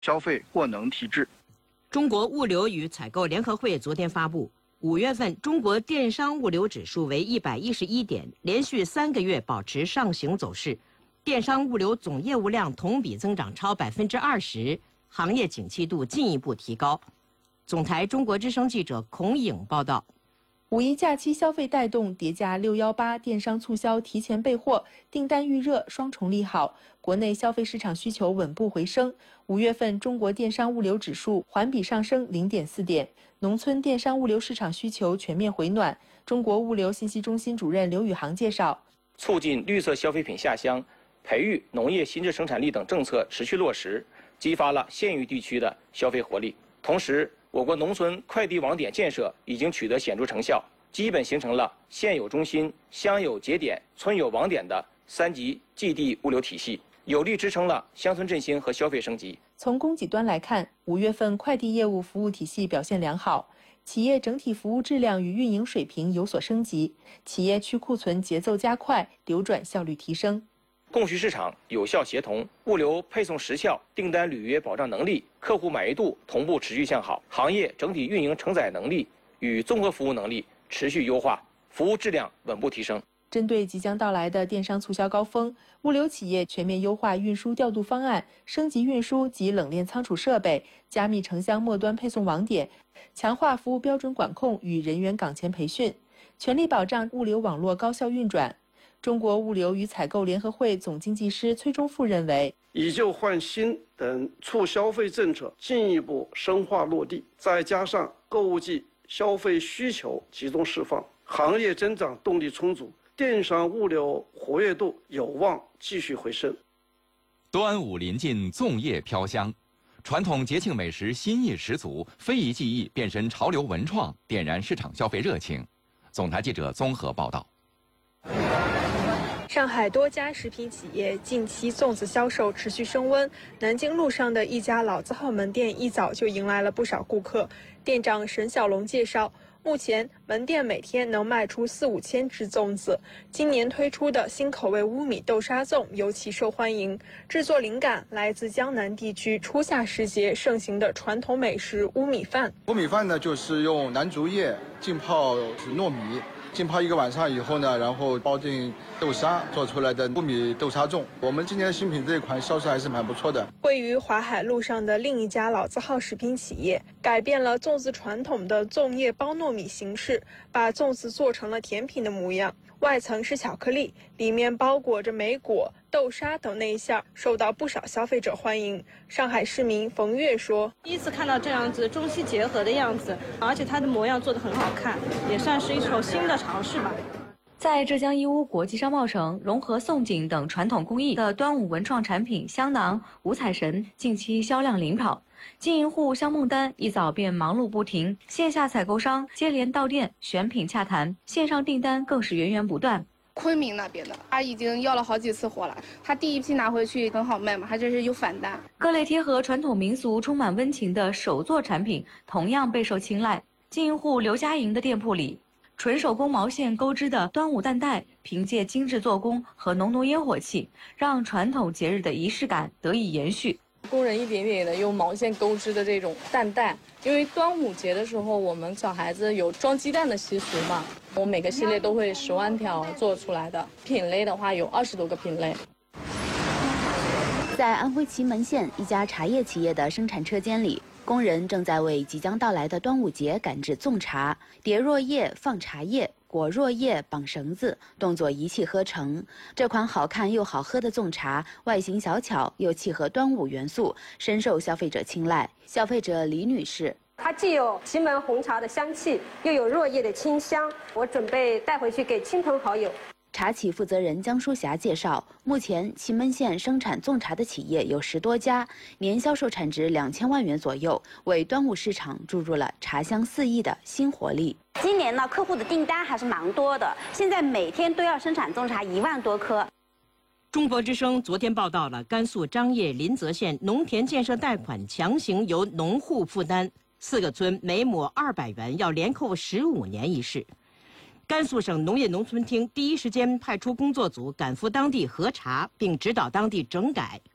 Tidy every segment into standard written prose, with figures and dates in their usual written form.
消费或能提质。 中国物流与采购联合会昨天发布，5月份中国电商物流指数为111点，连续3个月保持上行走势。电商物流总业务量同比增长超20%，行业景气度进一步提高。总台中国之声记者孔颖报道。 五一假期消费带动，叠加618电商促销提前备货，订单预热，双重利好。国内消费市场需求稳步回升。5月份中国电商物流指数环比上升0.4点，农村电商物流市场需求全面回暖。中国物流信息中心主任刘宇航介绍， 促进绿色消费品下乡、培育农业新质生产力等政策持续落实，激发了县域地区的消费活力。同时，我国农村快递网点建设已经取得显著成效，基本形成了县有中心、乡有节点、村有网点的3级寄递物流体系，有力支撑了乡村振兴和消费升级。 从供给端来看，5月份快递业务服务体系表现良好，企业整体服务质量与运营水平有所升级，企业去库存节奏加快，流转效率提升。 供需市场有效协同，物流配送时效、订单履约保障能力、客户满意度同步持续向好，行业整体运营承载能力与综合服务能力持续优化，服务质量稳步提升。 针对即将到来的电商促销高峰，物流企业全面优化运输调度方案，升级运输及冷链仓储设备，加密城乡末端配送网点，强化服务标准管控与人员岗前培训，全力保障物流网络高效运转。中国物流与采购联合会总经济师崔忠富认为， 以旧换新等促消费政策进一步深化落地，再加上购物季消费需求集中释放，行业增长动力充足，电商物流活跃度有望继续回升。 端午临近，粽叶飘香，传统节庆美食新意十足，非遗技艺变身潮流文创，点燃市场消费热情。总台记者综合报道。 上海多家食品企业近期粽子销售持续升温，南京路上的一家老字号门店一早就迎来了不少顾客。店长沈小龙介绍，目前门店每天能卖出4-5千只粽子。今年推出的新口味乌米豆沙粽尤其受欢迎，制作灵感来自江南地区初夏时节盛行的传统美食乌米饭。 乌米饭呢，就是用南竹叶浸泡糯米。浸泡1个晚上以后呢，然后包进豆沙做出来的乌米豆沙粽。我们今年新品这一款销售还是蛮不错的。 位于淮海路上的另一家老字号食品企业，改变了粽子传统的粽叶包糯米形式，把粽子做成了甜品的模样。外层是巧克力，里面包裹着莓果、豆沙等内馅，受到不少消费者欢迎。上海市民冯月说：“ 第一次看到这样子中西结合的样子，而且它的模样做得很好看，也算是一种新的尝试吧。” 在浙江义乌国际商贸城，融合宋锦等传统工艺的端午文创产品香囊、五彩绳近期销量领跑。经营户香梦丹一早便忙碌不停，线下采购商接连到店选品洽谈，线上订单更是源源不断。 昆明那边的，他已经要了好几次货了。他第一批拿回去很好卖嘛，他这是有返单。 各类贴合传统民俗、充满温情的手作产品同样备受青睐。经营户刘佳莹的店铺里，纯手工毛线钩织的端午担带，凭借精致做工和浓浓烟火气，让传统节日的仪式感得以延续。 工人一点点的用毛线钩织的这种担带，因为端午节的时候，我们小孩子有装鸡蛋的习俗嘛，我每个系列都会10万条做出来的，品类的话有20多个品类。 在安徽祁门县一家茶叶企业的生产车间里，工人正在为即将到来的端午节赶制粽茶，叠箬叶放茶叶，裹箬叶绑绳子，动作一气呵成。这款好看又好喝的粽茶，外形小巧又契合端午元素，深受消费者青睐。消费者李女士： 它既有祁门红茶的香气，又有箬叶的清香，我准备带回去给亲朋好友。 茶企负责人江淑霞介绍，目前祁门县生产粽茶的企业有10多家，年销售产值2000万元左右，为端午市场注入了茶香四溢的新活力。 今年呢，客户的订单还是蛮多的，现在每天都要生产粽茶1万多颗。 中国之声昨天报道了甘肃张掖临泽县农田建设贷款强行由农户负担，4个村每亩200元，要连扣15年一事。甘肃省农业农村厅第一时间派出工作组赶赴当地核查，并指导当地整改。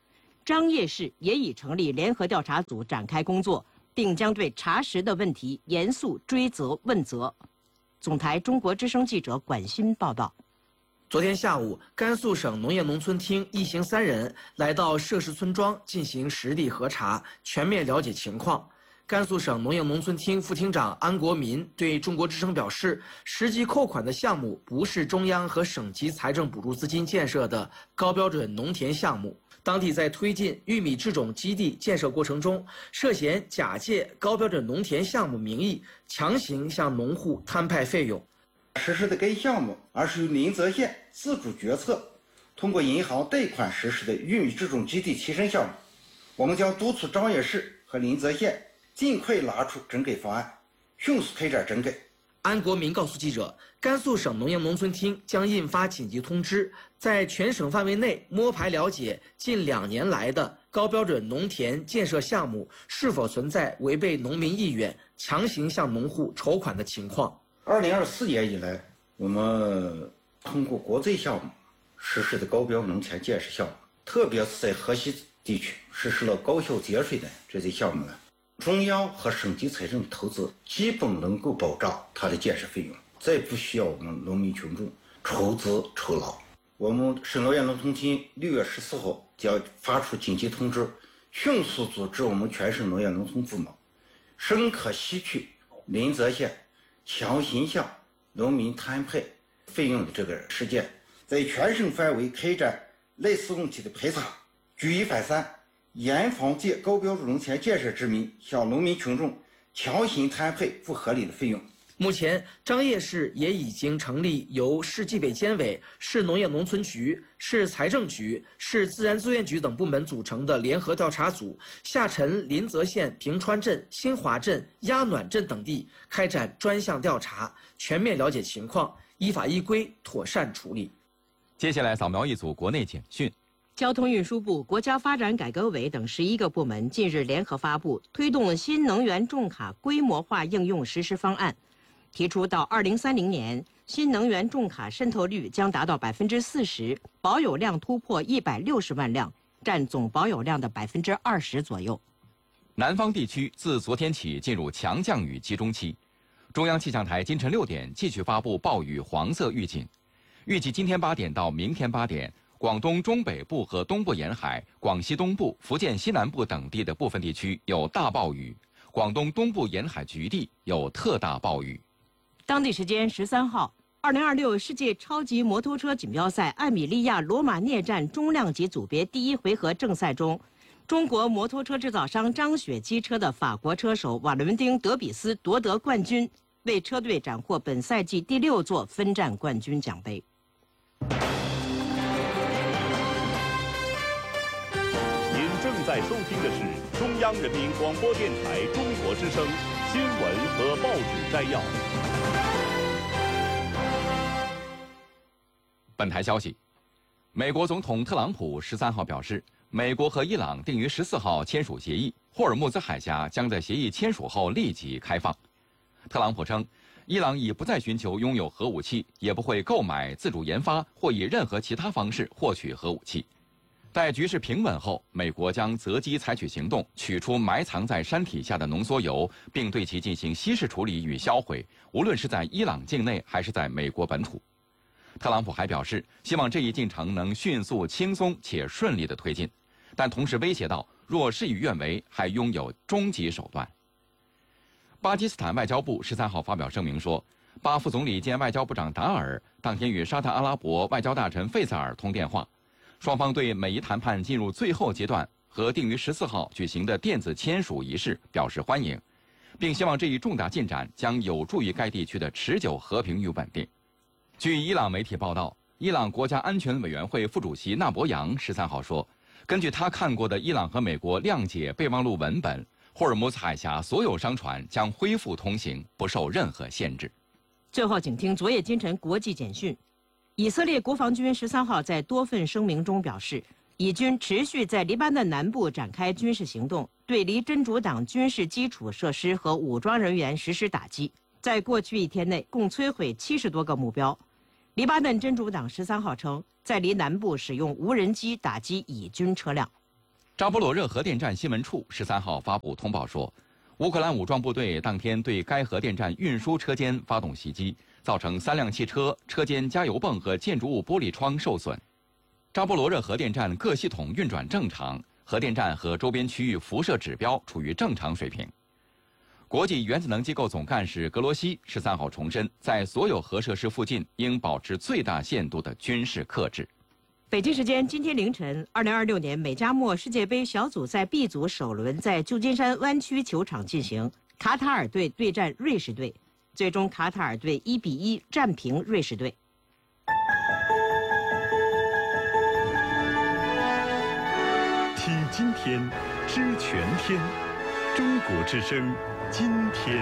张掖市也已成立联合调查组展开工作，并将对查实的问题严肃追责问责。总台中国之声记者管欣报道。 昨天下午，甘肃省农业农村厅一行3人来到涉事村庄进行实地核查，全面了解情况。甘肃省农业农村厅副厅长安国民对中国之声表示，实际扣款的项目不是中央和省级财政补助资金建设的高标准农田项目。当地在推进玉米制种基地建设过程中，涉嫌假借高标准农田项目名义，强行向农户摊派费用。 实施的该项目，而是由临泽县自主决策，通过银行贷款实施的玉米制种基地提升项目。我们将督促张掖市和临泽县尽快拿出整改方案，迅速开展整改。 安国民告诉记者，甘肃省农业农村厅将印发紧急通知，在全省范围内摸排了解近2年来的高标准农田建设项目是否存在违背农民意愿、强行向农户筹款的情况。 2024年以来，我们通过国债项目实施的高标农田建设项目，特别是在河西地区实施了高效节水的这些项目呢，中央和省级财政的投资基本能够保障它的建设费用，再不需要我们农民群众筹资筹劳。我们省农业农村厅6月14号将发出紧急通知，迅速组织我们全省农业农村部门，深刻吸取临泽县强行向农民摊派费用的这个事件，在全省范围开展类似问题的排查，举一反三，严防借高标准农田建设之名向农民群众强行摊派不合理的费用。 目前，张掖市也已经成立由市纪委监委、市农业农村局、市财政局、市自然资源局等部门组成的联合调查组，下沉临泽县平川镇、新华镇、鸭暖镇等地，开展专项调查，全面了解情况，依法依规妥善处理。 接下来扫描一组国内简讯。 交通运输部、国家发展改革委等11个部门近日联合发布推动新能源重卡规模化应用实施方案。提出到2030年，新能源重卡渗透率将达到40%，保有量突破160万辆，占总保有量的20%左右。 南方地区自昨天起进入强降雨集中期，中央气象台今晨6点继续发布暴雨黄色预警，预计今天8点到明天8点，广东中北部和东部沿海、广西东部、福建西南部等地的部分地区有大暴雨，广东东部沿海局地有特大暴雨。 当地时间13号，2026世界超级摩托车锦标赛艾米利亚罗马涅站中量级组别第1回合正赛中，中国摩托车制造商张雪机车的法国车手瓦伦丁·德比斯夺得冠军，为车队斩获本赛季第6座分站冠军奖杯。 您正在收听的是中央人民广播电台中国之声新闻和报纸摘要。 本台消息，美国总统特朗普13号表示，美国和伊朗定于14号签署协议，霍尔木兹海峡将在协议签署后立即开放。特朗普称，伊朗已不再寻求拥有核武器，也不会购买、自主研发或以任何其他方式获取核武器。待局势平稳后，美国将择机采取行动，取出埋藏在山体下的浓缩铀，并对其进行稀释处理与销毁，无论是在伊朗境内还是在美国本土。特朗普还表示，希望这一进程能迅速、轻松且顺利地推进，但同时威胁到，若事与愿违，还拥有终极手段。巴基斯坦外交部13号发表声明说，巴副总理兼外交部长达尔当天与沙特阿拉伯外交大臣费萨尔通电话，双方对美伊谈判进入最后阶段和定于14号举行的电子签署仪式表示欢迎，并希望这一重大进展将有助于该地区的持久和平与稳定。据伊朗媒体报道，伊朗国家安全委员会副主席纳博扬13号说，根据他看过的伊朗和美国谅解备忘录文本，霍尔木兹海峡所有商船将恢复通行，不受任何限制。 最后，请听昨夜今晨国际简讯。以色列国防军13号在多份声明中表示，以军持续在黎巴嫩南部展开军事行动，对离真主党军事基础设施和武装人员实施打击。在过去1天内，共摧毁70多个目标。黎巴嫩真主党13号称，在离南部使用无人机打击以军车辆。 扎波罗热核电站新闻处13号发布通报说，乌克兰武装部队当天对该核电站运输车间发动袭击，造成3辆汽车、车间加油泵和建筑物玻璃窗受损。扎波罗热核电站各系统运转正常，核电站和周边区域辐射指标处于正常水平。国际原子能机构总干事格罗西13号重申，在所有核设施附近应保持最大限度的军事克制。 北京时间今天凌晨，2026年美加墨世界杯小组赛 B 组首轮在旧金山湾区球场进行，卡塔尔队对战瑞士队，最终卡塔尔队1-1战平瑞士队。 听今天，知全天，中国之声，今天。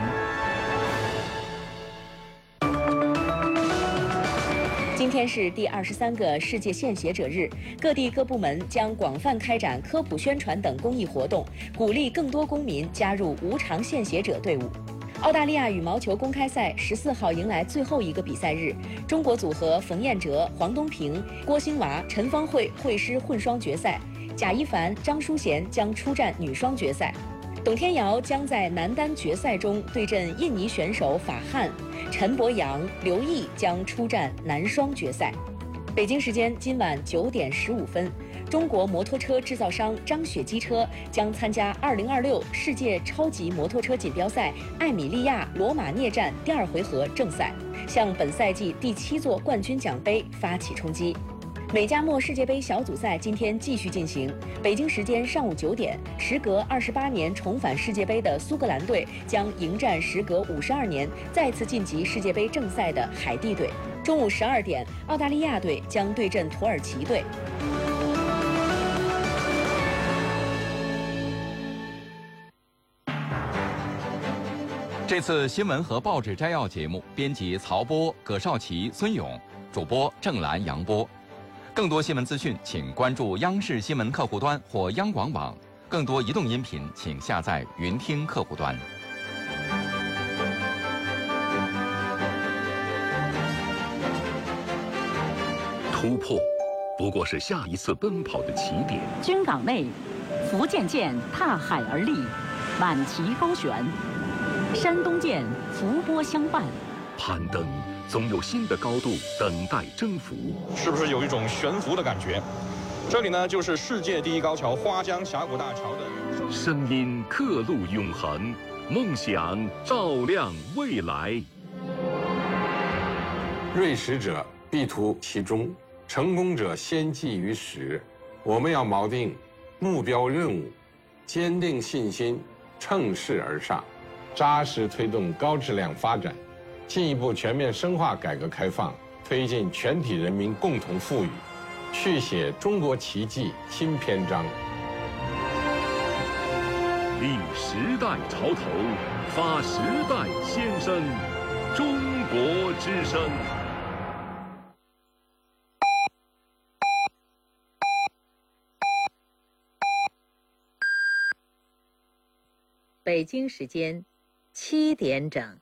今天是第23个世界献血者日，各地各部门将广泛开展科普宣传等公益活动，鼓励更多公民加入无偿献血者队伍。澳大利亚羽毛球公开赛14号迎来最后一个比赛日，中国组合冯彦哲、黄东萍、郭兴娃、陈芳慧会师混双决赛，贾一凡、张淑娴将出战女双决赛。董天瑶将在男单决赛中对阵印尼选手法汉，陈博洋、刘毅将出战男双决赛。北京时间今晚9点15分，中国摩托车制造商张雪机车将参加2026世界超级摩托车锦标赛艾米利亚罗马涅站第2回合正赛，向本赛季第7座冠军奖杯发起冲击。美加墨世界杯小组赛今天继续进行。北京时间上午9点，时隔28年重返世界杯的苏格兰队将迎战时隔52年再次晋级世界杯正赛的海地队。中午12点，澳大利亚队将对阵土耳其队。 这次新闻和报纸摘要节目，编辑曹波、葛少奇、孙勇，主播郑兰、杨波。更多新闻资讯，请关注央视新闻客户端或央广网。更多移动音频，请下载云听客户端。 突破，不过是下一次奔跑的起点。 军港内，福建舰踏海而立，满旗高悬；山东舰伏波相伴。 攀登，总有新的高度等待征服。 是不是有一种悬浮的感觉？这里呢，就是世界第一高桥花江峡谷大桥的声音刻录永恒，梦想照亮未来。 锐识者必图其中，成功者先记于始。我们要锚定目标任务，坚定信心，乘势而上，扎实推动高质量发展。进一步全面深化改革开放，推进全体人民共同富裕，续写中国奇迹新篇章。 立时代潮头，发时代先声，中国之声。 北京时间7点整。